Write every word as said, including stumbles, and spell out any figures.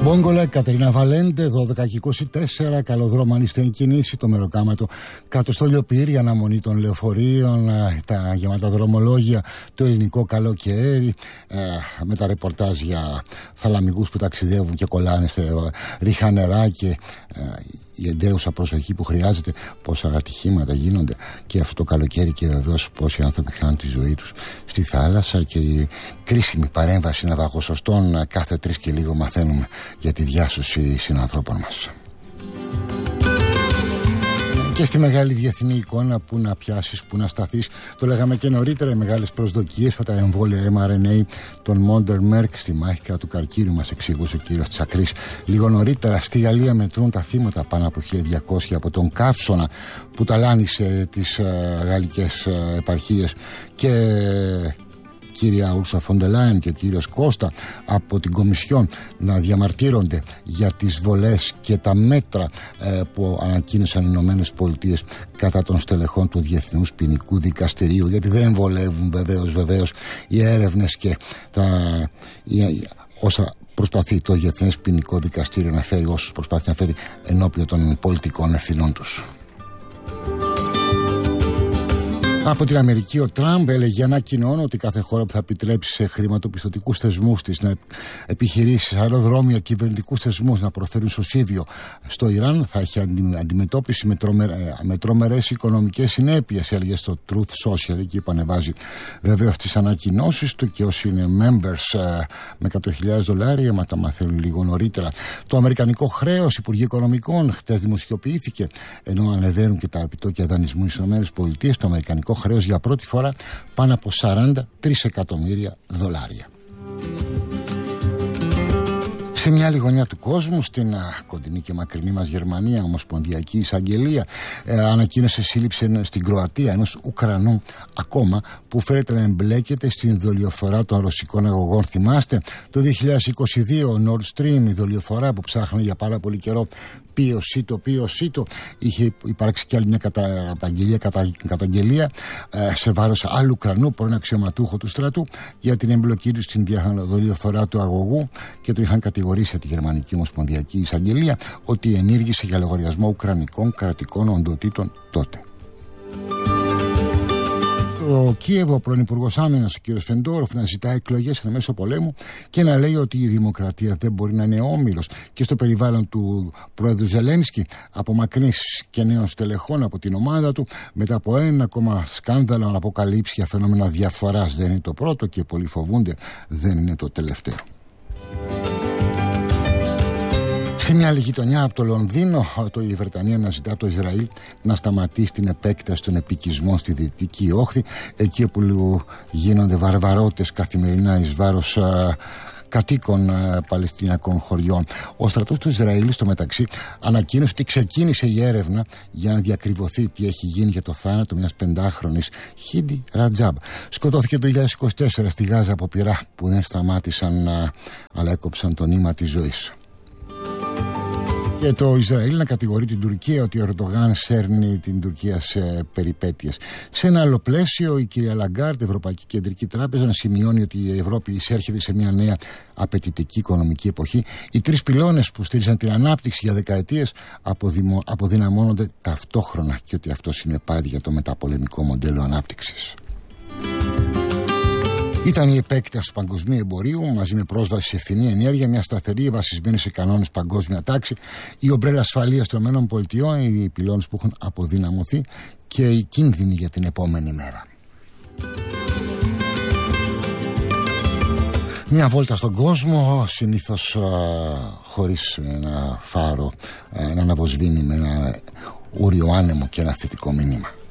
Μπόγκολα, Κατερίνα Βαλέντε, δώδεκα και είκοσι τέσσερα. Καλοδρόμο αν είστε εν κινήσει. Το μεροκάματο κάτω στο Λιοπύρι, αναμονή των λεωφορείων, τα γεμάτα δρομολόγια, το ελληνικό καλοκαίρι, με τα ρεπορτάζ για θαλαμικούς που ταξιδεύουν και κολλάνε σε ρίχα νερά και η εντέουσα προσοχή που χρειάζεται, πόσα ατυχήματα γίνονται και αυτό το καλοκαίρι, και βεβαίως πόσοι άνθρωποι χάνουν τη ζωή τους στη θάλασσα, και η κρίσιμη παρέμβαση ναυαγοσωστών. Κάθε τρεις και λίγο μαθαίνουμε για τη διάσωση συνανθρώπων μας. Και στη μεγάλη διεθνή εικόνα, που να πιάσεις, που να σταθείς. Το λέγαμε και νωρίτερα, οι μεγάλες προσδοκίες με τα εμβόλια εμ αρ εν έι των Modern Merck στη μάχη κατά του καρκίνου, μας εξηγούσε ο κύριος Τσακρής λίγο νωρίτερα. Στη Γαλλία μετρούν τα θύματα, πάνω από χίλια διακόσια, από τον καύσωνα που ταλάνισε τις uh, γαλλικές uh, επαρχίες. Και κυρία Ούρσουλα φον ντερ Λάιεν και ο κύριος Κώστα από την Κομισιόν να διαμαρτύρονται για τις βολές και τα μέτρα ε, που ανακοίνωσαν οι Ηνωμένες Πολιτείες κατά των στελεχών του Διεθνούς Ποινικού Δικαστηρίου, γιατί δεν βολεύουν βεβαίως, βεβαίως οι έρευνες και τα, οι, όσα προσπαθεί το Διεθνές Ποινικό Δικαστήριο να φέρει, όσους προσπαθεί να φέρει ενώπιον των πολιτικών ευθυνών τους. Από την Αμερική, ο Τραμπ έλεγε ανακοινώνω ότι κάθε χώρα που θα επιτρέψει σε χρηματοπιστωτικούς θεσμούς της, να επιχειρήσεις, αεροδρόμια, κυβερνητικούς θεσμούς να προφέρουν σωσίβιο στο Ιράν, θα έχει αντιμετώπιση με, τρομερ, με τρομερές οικονομικές συνέπειες, έλεγε στο Truth Social, εκεί που ανεβάζει βεβαίως τις ανακοινώσεις του, και όσοι είναι members με εκατό χιλιάδες δολάρια, μα τα μαθαίνουν λίγο νωρίτερα. Το αμερικανικό χρέος, Υπουργείο Οικονομικών, χτες δημοσιοποιήθηκε, ενώ ανεβαίνουν και τα επιτόκια δανεισμού στις ΗΠΑ, το αμερικανικό χρέος για πρώτη φορά πάνω από σαράντα τρία εκατομμύρια δολάρια. Σε μια άλλη γωνιά του κόσμου, στην α, κοντινή και μακρινή μας Γερμανία, Ομοσπονδιακή Εισαγγελία ε, ανακοίνωσε σύλληψη στην Κροατία ενός Ουκρανού ακόμα, που φέρεται να εμπλέκεται στην δολιοφθορά των ρωσικών αγωγών. Θυμάστε το δύο χιλιάδες είκοσι δύο, Nord Stream, η δολιοφθορά που ψάχνει για πάρα πολύ καιρό, πίωση το, πίωση το, είχε υπάρξει και άλλη μια καταγγελία, κατα, καταγγελία ε, σε βάρος άλλου Ουκρανού, πρώην αξιωματούχο του στρατού, για την εμπλοκή του στην δολιοφθορά του αγωγού, και τον είχαν κατηγορήσει τη Γερμανική Ομοσπονδιακή Εισαγγελία ότι ενήργησε για λογαριασμό ουκρανικών κρατικών οντοτήτων τότε. Στο Κίεβο, ο πρώην Υπουργός Άμυνας, ο κ. Φεντόροφ, να ζητάει εκλογές εν μέσω πολέμου και να λέει ότι η δημοκρατία δεν μπορεί να είναι όμηρος. Και στο περιβάλλον του πρόεδρου Ζελένσκι, απομακρύνεις και νέων στελεχών από την ομάδα του, μετά από ένα ακόμα σκάνδαλο, αποκαλύψει για φαινόμενα διαφθοράς. Δεν είναι το πρώτο και πολλοί φοβούνται δεν είναι το τελευταίο. Σε μια άλλη γειτονιά από το Λονδίνο, το η Βρετανία αναζητά το Ισραήλ να σταματήσει την επέκταση των επικισμών στη Δυτική Όχθη, εκεί όπου γίνονται βαρβαρότητες καθημερινά εις βάρος α, κατοίκων α, Παλαιστινιακών χωριών. Ο στρατός του Ισραήλ, στο μεταξύ, ανακοίνωσε ότι ξεκίνησε η έρευνα για να διακριβωθεί τι έχει γίνει για το θάνατο μιας πεντάχρονης Χίντι Ρατζάμπ. Σκοτώθηκε το δύο χιλιάδες είκοσι τέσσερα στη Γάζα από πυρά που δεν σταμάτησαν, α, αλλά έκοψαν το νήμα της ζωής. Και το Ισραήλ να κατηγορεί την Τουρκία ότι ο Ερντογάν σέρνει την Τουρκία σε περιπέτειες. Σε ένα άλλο πλαίσιο, η κυρία Λαγκάρντ, Ευρωπαϊκή Κεντρική Τράπεζα, να σημειώνει ότι η Ευρώπη εισέρχεται σε μια νέα απαιτητική οικονομική εποχή. Οι τρεις πυλώνες που στήριζαν την ανάπτυξη για δεκαετίες αποδημο, αποδυναμώνονται ταυτόχρονα, και ότι αυτό συνεπάγει για το μεταπολεμικό μοντέλο ανάπτυξης. Ήταν η επέκταση του παγκοσμίου εμπορίου μαζί με πρόσβαση σε ευθυνή ενέργεια, μια σταθερή βασισμένη σε κανόνες παγκόσμια τάξη, η ομπρέλα ασφαλείας των ΗΠΑ, οι πυλώνες που έχουν αποδυναμωθεί και οι κίνδυνοι για την επόμενη μέρα. Μια βόλτα στον κόσμο, συνήθως α, χωρίς ένα φάρο, α, ένα αναβοσβήνει με ένα ούριο άνεμο και ένα θετικό μήνυμα.